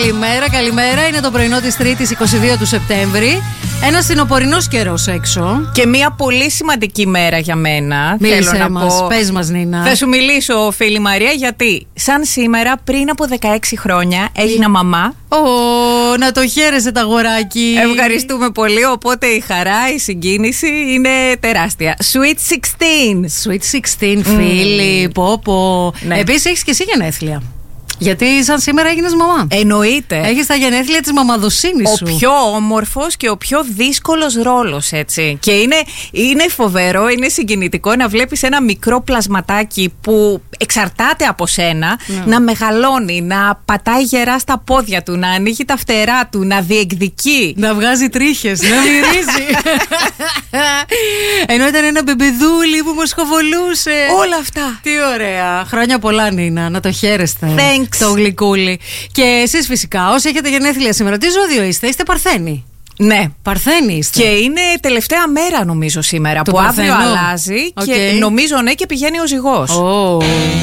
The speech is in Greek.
Καλημέρα, καλημέρα. Είναι το πρωινό της Τρίτης 22 του Σεπτέμβρη. Ένας φθινοπορεινός καιρός έξω. Και μια πολύ σημαντική μέρα για μένα. Μίλησέ θέλω να μας, πω. πες μας, Νίνα. Θα σου μιλήσω, φίλη Μαρία, γιατί σαν σήμερα πριν από 16 χρόνια έγινα μαμά. Να το χαίρεσαι τα αγοράκι. Ευχαριστούμε πολύ. Οπότε η χαρά, η συγκίνηση είναι τεράστια. Sweet 16. Sweet 16, φίλοι. Πω. Ναι. Επίσης έχεις και εσύ γενέθλια. Γιατί σαν σήμερα έγινες μαμά. Εννοείται. Έχεις τα γενέθλια της μαμαδοσύνης σου. Ο πιο όμορφος και ο πιο δύσκολος ρόλος, έτσι. Και είναι φοβερό, είναι συγκινητικό να βλέπεις ένα μικρό πλασματάκι που εξαρτάται από σένα να μεγαλώνει, να πατάει γερά στα πόδια του, να ανοίγει τα φτερά του, να διεκδικεί. Να βγάζει τρίχες, να μυρίζει. Ενώ ήταν ένα μπεμπεδούλι που μας χοβολούσε. Όλα αυτά. Τι ωραία. Χρόνια πολλά, Νίνα. Να το χαίρεστε. Thanks. Το γλυκούλι. Και εσείς φυσικά, όσοι έχετε γενέθλια σήμερα, τι ζώδιο είστε? Παρθένοι. Ναι. Παρθένοι είστε. Και είναι τελευταία μέρα νομίζω σήμερα Το που Παρθένο. αύριο αλλάζει και νομίζω ναι και πηγαίνει ο ζυγός.